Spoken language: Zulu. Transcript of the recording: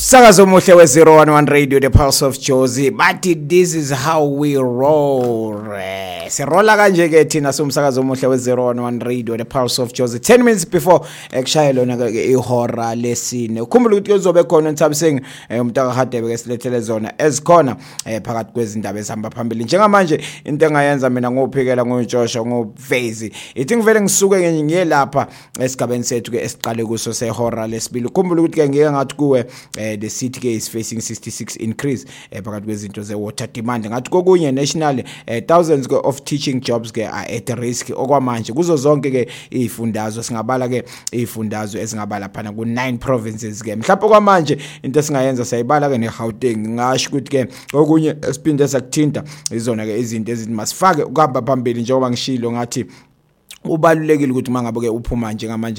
Umsakazo omuhle we-011 Radio, the Pulse of Jozi. Bathi this is how we roll. Sirola kanje ke thina somsakazo omuhle we-011 Radio, the Pulse of Jozi. 10 minutes before ekushaya lona ke ihora lesine. Ukhumbula ukuthi kuzobe khona uNthabiseng umntaka Hadebe ke silethele zona ezikhona phakathi kwezindaba ezihamba phambili. Njengamanje into engayenza mina ngophikela ngoJoshua ngoVezi. Ithi ngivele ngisuke ngiye lapha esigabeni sethu ke esiqale kuso sehora lesibili. Ukhumbula ukuthi ke ngeke ngathi kuwe the city is facing 66 increase phakathi kwezinto ze-water demand. Ngathi kokunye national thousands of teaching jobs ke are at risk okwamanje kuzo zonke ke izifundazwe singabala ke izifundazwe ezingabala phana ku9 provinces ke mhlawumbe okwamanje into esingayenza sayibala ke neGauteng. Ngasho ukuthi ke kokunye esiphinde sakuthinta izona ke izinto ezithi masifake ukuhamba phambili njengoba ngishilo ngathi ubalulekile ukuthi mangabe ke uphuma njengamanje